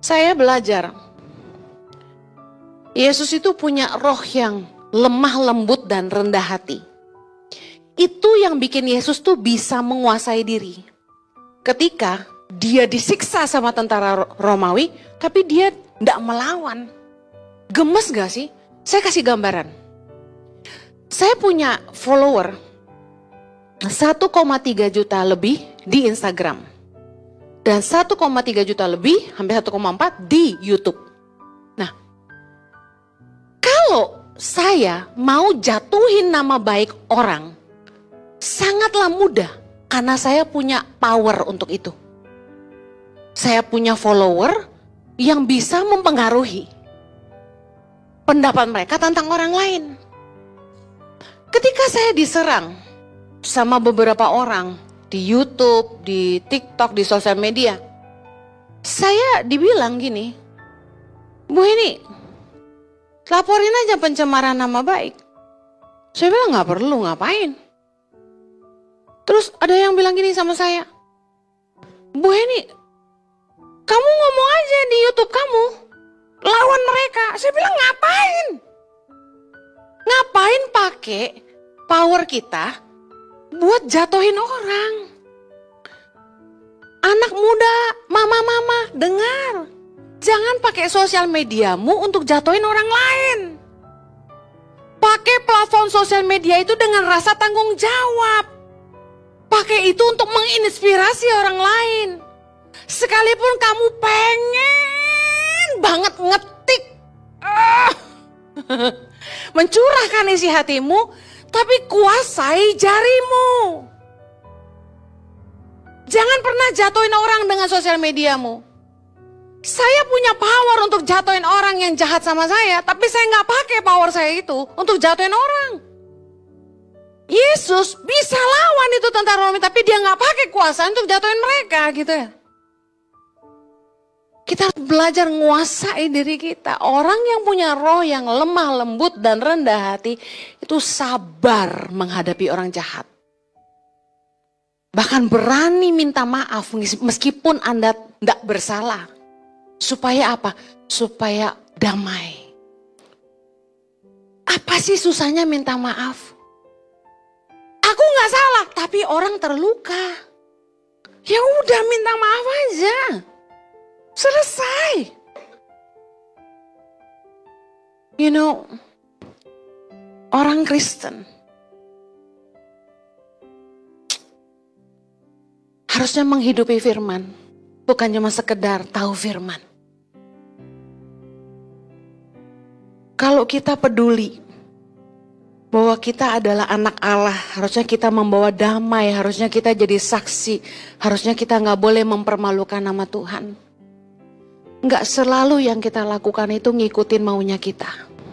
Saya belajar, Yesus itu punya roh yang lemah lembut dan rendah hati. Itu yang bikin Yesus tuh bisa menguasai diri. Ketika dia disiksa sama tentara Romawi, tapi dia tidak melawan. Gemes gak sih? Saya kasih gambaran. Saya punya follower 1,3 juta lebih di Instagram. Dan 1,3 juta lebih, hampir 1,4 di YouTube. Nah, kalau saya mau jatuhin nama baik orang, sangatlah mudah karena saya punya power untuk itu. Saya punya follower yang bisa mempengaruhi pendapat mereka tentang orang lain. Ketika saya diserang sama beberapa orang di YouTube, di TikTok, di sosial media, saya dibilang gini, Bu Heni, laporin aja pencemaran nama baik. Saya bilang gak perlu, ngapain. Terus ada yang bilang gini sama saya, Bu Heni, kamu ngomong aja di YouTube kamu, lawan mereka. Saya bilang ngapain? Ngapain pakai power kita buat jatuhin orang? Anak muda, mama-mama, dengar. Jangan pakai sosial mediamu untuk jatuhin orang lain. Pakai platform sosial media itu dengan rasa tanggung jawab. Pakai itu untuk menginspirasi orang lain. Sekalipun kamu pengen banget ngetik, mencurahkan isi hatimu, tapi kuasai jarimu. Jangan pernah jatuhin orang dengan sosial mediamu. Saya punya power untuk jatuhin orang yang jahat sama saya, tapi saya nggak pakai power saya itu untuk jatuhin orang. Yesus bisa lawan itu tentara Romawi, tapi dia nggak pakai kuasa untuk jatuhin mereka, gitu ya. Kita harus belajar menguasai diri kita. Orang yang punya roh yang lemah, lembut, dan rendah hati, itu sabar menghadapi orang jahat. Bahkan berani minta maaf meskipun Anda tidak bersalah. Supaya apa? Supaya damai. Apa sih susahnya minta maaf? Aku gak salah, tapi orang terluka. Ya udah minta maaf aja. Selesai. You know, orang Kristen harusnya menghidupi firman, bukan cuma sekedar tahu firman. Kalau kita peduli bahwa kita adalah anak Allah, harusnya kita membawa damai, harusnya kita jadi saksi, harusnya kita gak boleh mempermalukan nama Tuhan. Gak selalu yang kita lakukan itu ngikutin maunya kita.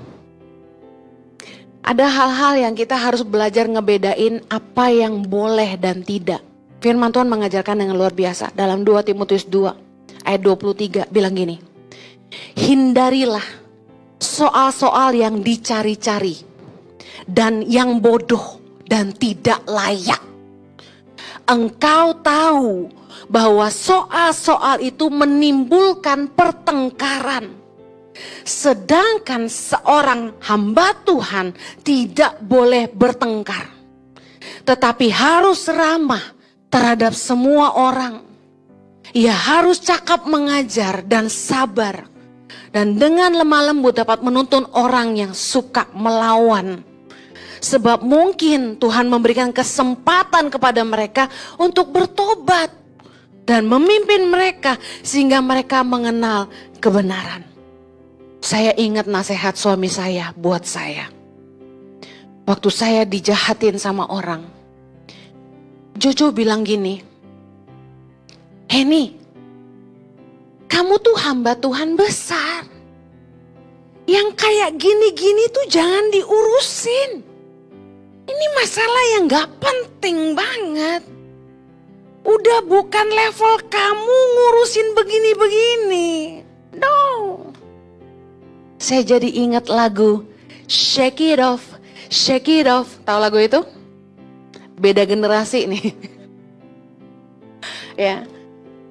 Ada hal-hal yang kita harus belajar ngebedain apa yang boleh dan tidak. Firman Tuhan mengajarkan dengan luar biasa. Dalam 2 Timotius 2 ayat 23 bilang gini. Hindarilah soal-soal yang dicari-cari dan yang bodoh dan tidak layak. Engkau tahu bahwa soal-soal itu menimbulkan pertengkaran. Sedangkan seorang hamba Tuhan tidak boleh bertengkar. Tetapi harus ramah terhadap semua orang. Ia harus cakap mengajar dan sabar. Dan dengan lemah lembut dapat menuntun orang yang suka melawan. Sebab mungkin Tuhan memberikan kesempatan kepada mereka untuk bertobat. Dan memimpin mereka sehingga mereka mengenal kebenaran. Saya ingat nasihat suami saya buat saya. Waktu saya dijahatin sama orang. Jojo bilang gini. Heni, kamu tuh hamba Tuhan besar. Yang kayak gini-gini tuh jangan diurusin. Ini masalah yang gak penting banget. Udah bukan level kamu ngurusin begini-begini. No. Saya jadi ingat lagu Shake It Off, Shake It Off. Tahu lagu itu? Beda generasi nih. Ya.